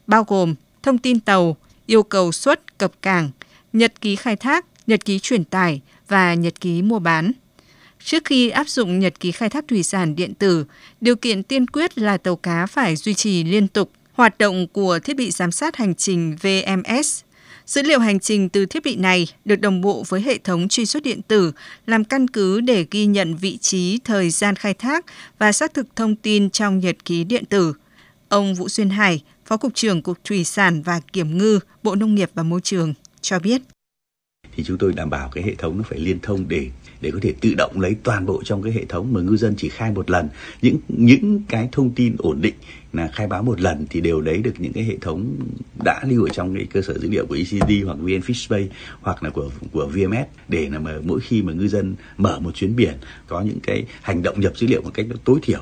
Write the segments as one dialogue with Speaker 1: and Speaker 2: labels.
Speaker 1: bao gồm thông tin tàu, yêu cầu xuất, cập cảng, nhật ký khai thác, nhật ký truyền tải và nhật ký mua bán. Trước khi áp dụng nhật ký khai thác thủy sản điện tử, điều kiện tiên quyết là tàu cá phải duy trì liên tục hoạt động của thiết bị giám sát hành trình VMS. Dữ liệu hành trình từ thiết bị này được đồng bộ với hệ thống truy xuất điện tử làm căn cứ để ghi nhận vị trí, thời gian khai thác và xác thực thông tin trong nhật ký điện tử. Ông Vũ Duyên Hải, Phó Cục trưởng Cục Thủy sản và Kiểm ngư, Bộ Nông nghiệp và Môi trường cho biết.
Speaker 2: Thì chúng tôi đảm bảo cái hệ thống nó phải liên thông để có thể tự động lấy toàn bộ trong cái hệ thống mà ngư dân chỉ khai một lần. Những cái thông tin ổn định là khai báo một lần thì đều đấy được những cái hệ thống đã lưu ở trong cái cơ sở dữ liệu của ECD hoặc VnFishBase hoặc là của VMS để là mà mỗi khi mà ngư dân mở một chuyến biển có những cái hành động nhập dữ liệu một cách tối thiểu.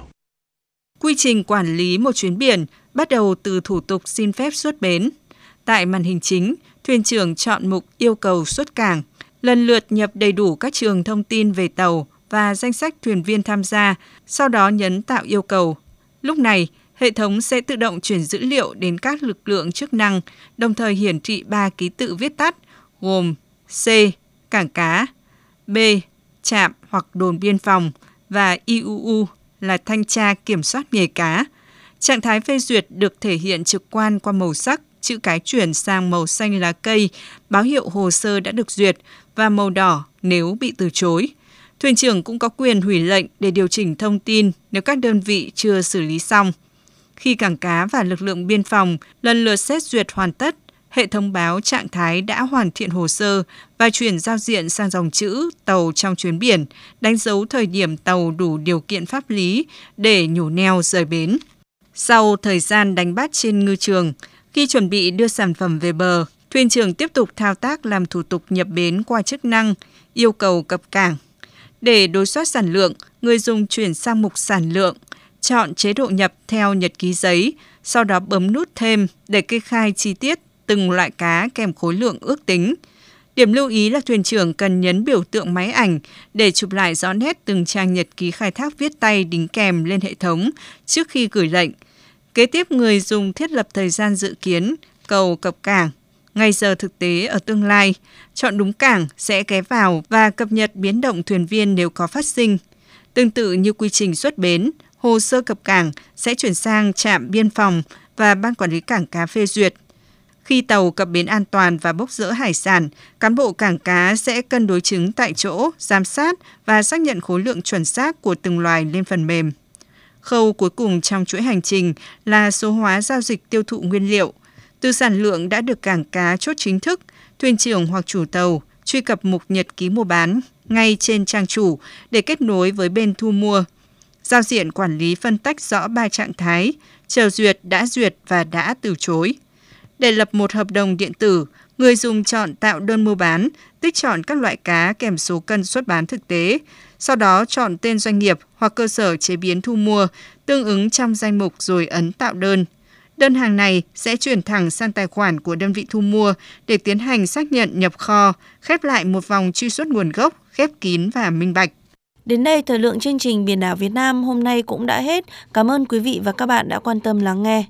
Speaker 1: Quy trình quản lý một chuyến biển bắt đầu từ thủ tục xin phép xuất bến. Tại màn hình chính, thuyền trưởng chọn mục yêu cầu xuất cảng, lần lượt nhập đầy đủ các trường thông tin về tàu và danh sách thuyền viên tham gia, sau đó nhấn tạo yêu cầu. Lúc này, hệ thống sẽ tự động chuyển dữ liệu đến các lực lượng chức năng, đồng thời hiển thị 3 ký tự viết tắt gồm C. Cảng cá, B. Trạm hoặc đồn biên phòng và IUU là thanh tra kiểm soát nghề cá. Trạng thái phê duyệt được thể hiện trực quan qua màu sắc, chữ cái chuyển sang màu xanh lá cây, báo hiệu hồ sơ đã được duyệt, và màu đỏ nếu bị từ chối. Thuyền trưởng cũng có quyền hủy lệnh để điều chỉnh thông tin nếu các đơn vị chưa xử lý xong. Khi cảng cá và lực lượng biên phòng lần lượt xét duyệt hoàn tất, hệ thống báo trạng thái đã hoàn thiện hồ sơ và chuyển giao diện sang dòng chữ tàu trong chuyến biển, đánh dấu thời điểm tàu đủ điều kiện pháp lý để nhổ neo rời bến. Sau thời gian đánh bắt trên ngư trường, khi chuẩn bị đưa sản phẩm về bờ, thuyền trưởng tiếp tục thao tác làm thủ tục nhập bến qua chức năng yêu cầu cập cảng. Để đối soát sản lượng, người dùng chuyển sang mục sản lượng, chọn chế độ nhập theo nhật ký giấy, sau đó bấm nút thêm để kê khai chi tiết từng loại cá kèm khối lượng ước tính. Điểm lưu ý là thuyền trưởng cần nhấn biểu tượng máy ảnh để chụp lại rõ nét từng trang nhật ký khai thác viết tay đính kèm lên hệ thống trước khi gửi lệnh. Kế tiếp, người dùng thiết lập thời gian dự kiến, cầu cập cảng, ngày giờ thực tế ở tương lai, chọn đúng cảng sẽ ghé vào và cập nhật biến động thuyền viên nếu có phát sinh. Tương tự như quy trình xuất bến, hồ sơ cập cảng sẽ chuyển sang trạm biên phòng và ban quản lý cảng cá phê duyệt. Khi tàu cập bến an toàn và bốc dỡ hải sản, cán bộ cảng cá sẽ cân đối trứng tại chỗ, giám sát và xác nhận khối lượng chuẩn xác của từng loài lên phần mềm. Khâu cuối cùng trong chuỗi hành trình là số hóa giao dịch tiêu thụ nguyên liệu. Từ sản lượng đã được cảng cá chốt chính thức, thuyền trưởng hoặc chủ tàu truy cập mục nhật ký mua bán ngay trên trang chủ để kết nối với bên thu mua. Giao diện quản lý phân tách rõ 3 trạng thái: chờ duyệt, đã duyệt và đã từ chối. Để lập một hợp đồng điện tử, người dùng chọn tạo đơn mua bán, tích chọn các loại cá kèm số cân xuất bán thực tế. Sau đó chọn tên doanh nghiệp hoặc cơ sở chế biến thu mua tương ứng trong danh mục rồi ấn tạo đơn. Đơn hàng này sẽ chuyển thẳng sang tài khoản của đơn vị thu mua để tiến hành xác nhận nhập kho, khép lại một vòng truy xuất nguồn gốc, khép kín và minh bạch.
Speaker 3: Đến đây, thời lượng chương trình Biển đảo Việt Nam hôm nay cũng đã hết. Cảm ơn quý vị và các bạn đã quan tâm lắng nghe.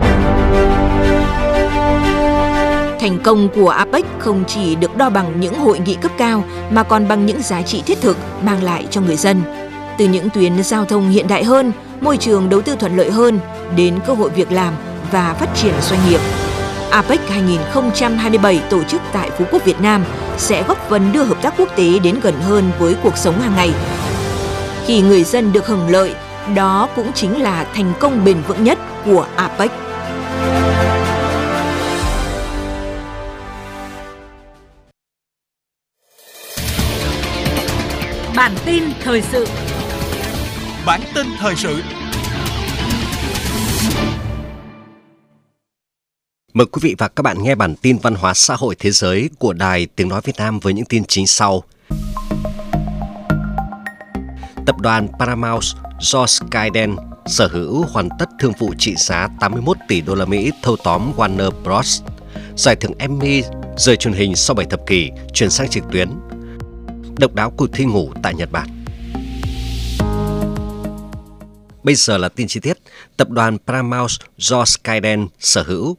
Speaker 4: Thành công của APEC không chỉ được đo bằng những hội nghị cấp cao mà còn bằng những giá trị thiết thực mang lại cho người dân. Từ những tuyến giao thông hiện đại hơn, môi trường đầu tư thuận lợi hơn, đến cơ hội việc làm và phát triển doanh nghiệp. APEC 2027 tổ chức tại Phú Quốc, Việt Nam sẽ góp phần đưa hợp tác quốc tế đến gần hơn với cuộc sống hàng ngày. Khi người dân được hưởng lợi, đó cũng chính là thành công bền vững nhất của APEC.
Speaker 5: Bản tin thời sự.
Speaker 6: Bản tin thời sự.
Speaker 7: Mời quý vị và các bạn nghe bản tin văn hóa xã hội thế giới của Đài Tiếng Nói Việt Nam với những tin chính sau. Tập đoàn Paramount do Skydance sở hữu hoàn tất thương vụ trị giá 81 tỷ đô la Mỹ thâu tóm Warner Bros. Giải thưởng Emmy rời truyền hình sau 7 thập kỷ chuyển sang trực tuyến. Độc đáo cuộc thi ngủ tại Nhật Bản. Bây giờ là tin chi tiết. Tập đoàn Paramount do Skydance sở hữu